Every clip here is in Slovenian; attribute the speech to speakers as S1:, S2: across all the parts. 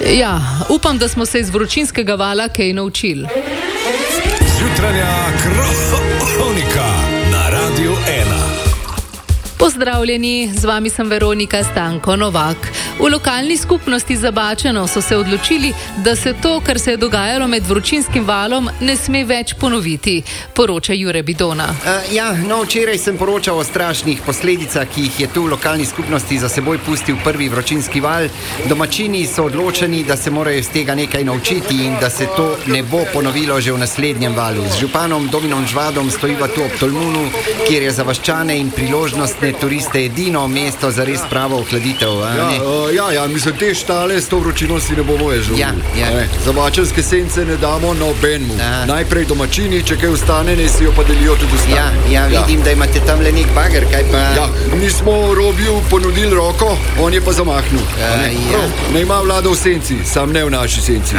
S1: Ja, upam, da smo se iz vročinskega vala kaj naučili.
S2: Jutranja kronika na Radiu 1.
S1: Pozdravljeni, z vami sem Veronika Stanko Novak. V lokalni skupnosti Zabačeno so se odločili, da se to, kar se je dogajalo med vročinskim valom, ne sme več ponoviti, poroča Jure Bidona.
S3: Včeraj sem poročal o strašnih posledicah, ki jih je tu v lokalni skupnosti za seboj pustil prvi vročinski val. Domačini so odločeni, da se morajo iz tega nekaj naučiti in da se to ne bo ponovilo že v naslednjem valu. Z županom Dominom Žvadom stojiva tu ob Tolmunu, kjer je za vaščane in priložnostne turiste edino mesto za res pravo ohladitev.
S4: Mislim, te štale s to vročino si ne bomo več želeli. Zabačenske sence ne damo nobenemu. Najprej domačini, če kaj ostane, ne si jo pa delijo tudi ostane.
S3: Vidim, da imate tam le nek bager, kaj pa...
S4: Mi smo Robiju ponudili roko, on je pa zamahnil. Ne ima vlada v senci, sam ne v naši senci.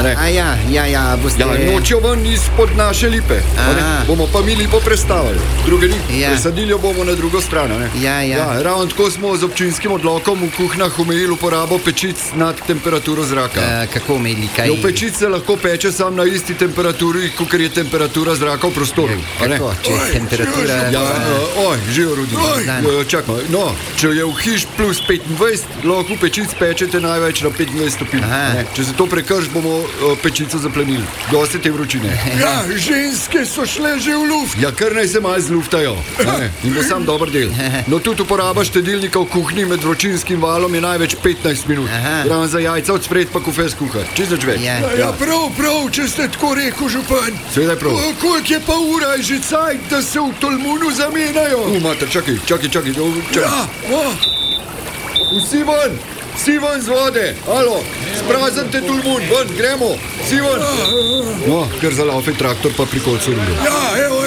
S4: Nočijo ven izpod naše lipe. Bomo pa mi lipo prestavili. Druge ni. Presadili jo bomo na drugo stran. Ravno tako smo z občinskim odlokom v kuhnjah omejili uporabo pečic nad temperaturo zraka.
S3: Kako omejili? Kaj?
S4: V pečic se lahko peče sam na isti temperaturi, kakor je temperatura zraka v prostoru.
S3: Kako? Če je temperatura...
S4: Živo Rudi. Čakaj, če je v hiš plus 25, lahko v pečic pečete največ na 25 stopinj. Če se to prekrš, bomo pečico zaplenili. Dosti te vročine. Ženske so šle že v luft. Kar naj se malo zluftajo. In bo sam dober del. No, tudi uporaba štedilnika v kuhinji med vročinskim valom je največ 15 minut. Ravno za jajca od spred pa kofe skuhati. Čisto več. Prav, če ste tako rekel, župan. Seveda je prav. Koliko je pa ura, je že cajt, da se v Tolmunu zamenjajo? Mater, čakaj. Vsi ven z vode. Alo, spraznite Tolmun, ven, gremo. Vsi ven. Kar zalaufe traktor pa pri kolcu rude. Evo,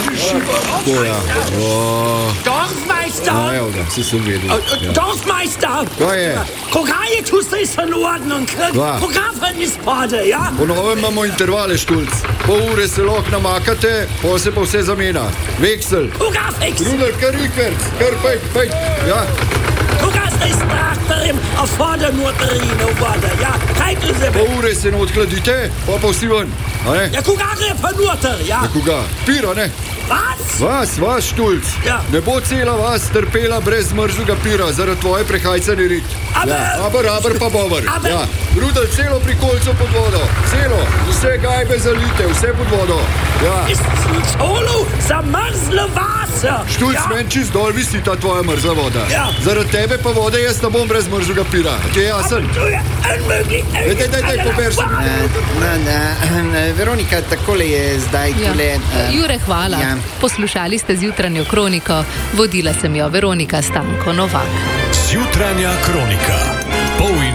S5: Dorfmeister!
S4: Si sem vedel.
S5: Dorfmeister!
S4: Kaj je?
S5: Koga je tu zdaj in ordnung? Koga van izpade, ja?
S4: Po novem imamo intervale, Štulc. Pol ure se lahko namakate, pol se pa vse zamena. Veksel.
S5: Koga veksel?
S4: Rudel, kar rikert, kar pejt.
S5: Koga zdaj s traktorjem, a vode noter in v vode, ja? Kaj tu se
S4: Pol ure se ne odhladite, pa vsi ven.
S5: Koga gre pa noter, ja?
S4: Koga? Pira, ne?
S5: Vas,
S4: Štulc. Ne bo cela vas trpela brez zmrzlega pira, zaradi tvoje prehajcane rit. Aber pa bover. Rudel, celo pri kolcu pod vodo. Celo, vse gajbe zalite, vse pod vodo.
S5: Ist zu colo zamrzle Wasser.
S4: Štulc, meni čist dol visi ta tvoja mrzla voda. Zaradi tebe pa vode jaz ne bom brez mrzlega pira. Ti je jasen? Daj, pober se.
S3: Veronika, takole je zdaj tule...
S1: Jure, hvala. Poslušali ste Zjutranjo kroniko. Vodila sem jo Veronika Stanko Novak.
S2: Zjutranja kronika.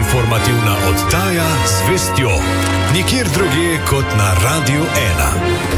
S2: Polinformativna oddaja z vestjo. Nikjer drugje kot na Radiu 1.